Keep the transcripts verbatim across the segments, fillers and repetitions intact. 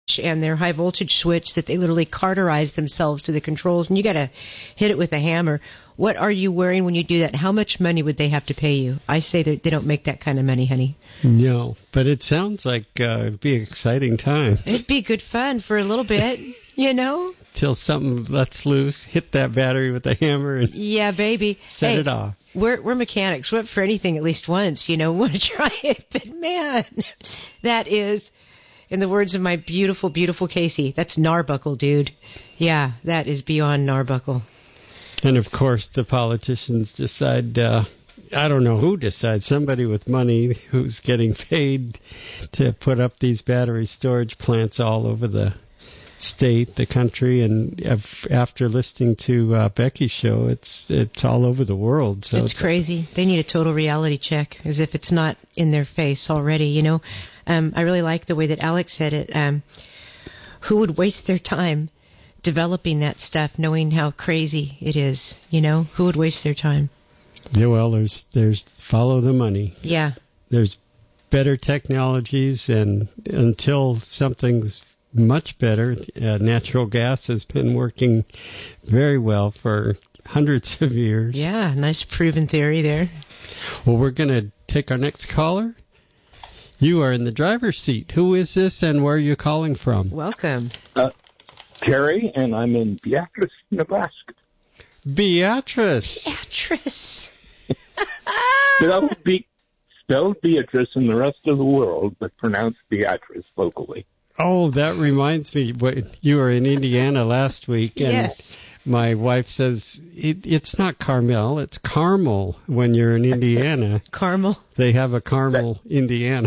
and their high voltage switch that they literally carterize themselves to the controls, and you got to hit it with a hammer. What are you wearing when you do that? How much money would they have to pay you? I say that they don't make that kind of money, honey. No, but it sounds like uh, it'd be an exciting time. It'd be good fun for a little bit, you know? Till something lets loose, hit that battery with a hammer and yeah, baby. set hey, it off. We're we're mechanics. We're up for anything at least once, you know. Want to try it, but man, that is, in the words of my beautiful, beautiful Casey, that's Narbuckle, dude. Yeah, that is beyond Narbuckle. And of course, the politicians decide. Uh, I don't know who decides. Somebody with money who's getting paid to put up these battery storage plants all over the state, the country, and after listening to uh, Becky's show, it's it's all over the world. So it's, it's crazy. They need a total reality check, as if it's not in their face already. You know, um, I really like the way that Alex said it. Um, who would waste their time developing that stuff, knowing how crazy it is? You know, who would waste their time? Yeah, well, there's there's follow the money. Yeah, there's better technologies, and until something's much better. Uh, natural gas has been working very well for hundreds of years. Yeah, nice proven theory there. Well, we're going to take our next caller. You are in the driver's seat. Who is this and where are you calling from? Welcome. Uh, Terry, and I'm in Beatrice, Nebraska. Beatrice. Beatrice. spelled, Be- spelled Beatrice in the rest of the world, but pronounced Beatrice locally. Oh, that reminds me. You were in Indiana last week, and yes. My wife says it, it's not Carmel, it's Carmel when you're in Indiana. Carmel? They have a Carmel, that, Indiana.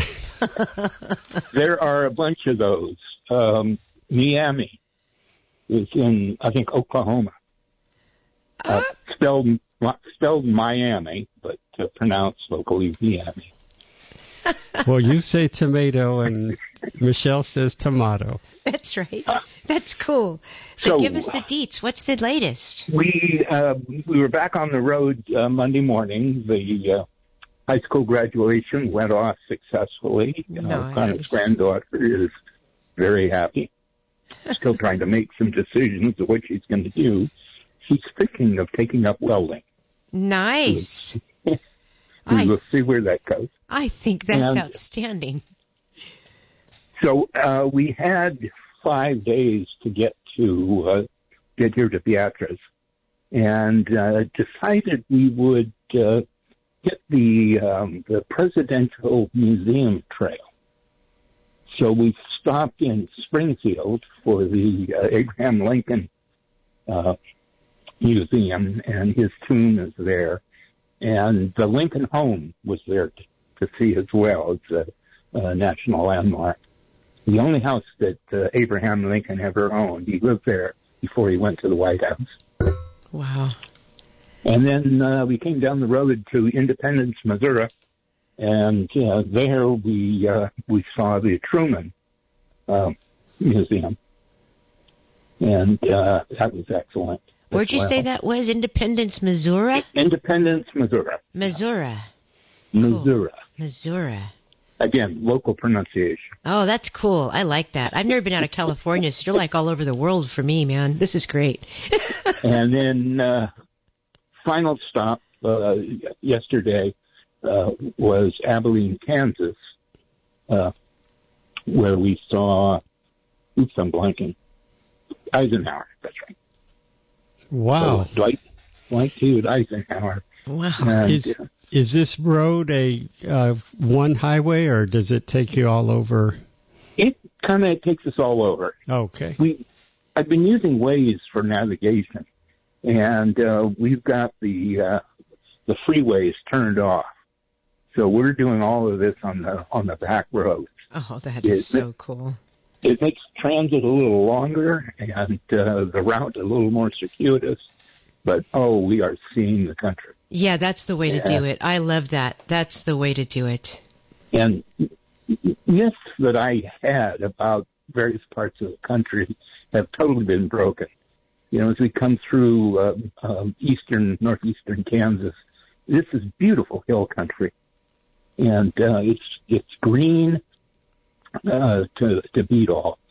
There are a bunch of those. Um, Miami is in, I think, Oklahoma. Uh, uh, spelled spelled Miami, but uh, pronounced locally Miami. Well, you say tomato, and Michelle says tomato. That's right. That's cool. So, so give us the deets. What's the latest? We uh, we were back on the road uh, Monday morning. The uh, high school graduation went off successfully. Nice. Uh, Connor's granddaughter is very happy. Still trying to make some decisions of what she's going to do. She's thinking of taking up welding. Nice. We I, will see where that goes. I think that's and outstanding. So uh, we had five days to get to uh, get here to Beatrice, and uh, decided we would uh, hit the um, the Presidential Museum Trail. So we stopped in Springfield for the uh, Abraham Lincoln uh, Museum, and his tomb is there. And the Lincoln home was there to, to see as well. It's a, a national landmark. The only house that uh, Abraham Lincoln ever owned. He lived there before he went to the White House. Wow. And then uh, we came down the road to Independence, Missouri, and uh, there we uh, we saw the Truman uh, Museum, and uh, that was excellent. Where'd you well. say that was? Independence, Missouri? Independence, Missouri. Missouri. Missouri. Cool. Missouri. Again, local pronunciation. Oh, that's cool. I like that. I've never been out of California, so you're like all over the world for me, man. This is great. And then uh, final stop uh, yesterday uh, was Abilene, Kansas, uh, where we saw, oops, I'm blanking, Eisenhower. That's right. Wow. So, Dwight, Dwight D. Eisenhower. Wow. And, is, uh, is this road a uh, one highway, or does it take you all over? It kind of takes us all over. Okay. We, I've been using Waze for navigation, and uh, we've got the uh, the freeways turned off. So we're doing all of this on the on the back roads. Oh, that is it, so cool. It makes transit a little longer and uh, the route a little more circuitous, but, oh, we are seeing the country. Yeah, that's the way to do it. I love that. That's the way to do it. And myths that I had about various parts of the country have totally been broken. You know, as we come through uh, uh, eastern, northeastern Kansas, this is beautiful hill country. And uh, it's it's green uh, to to beat all.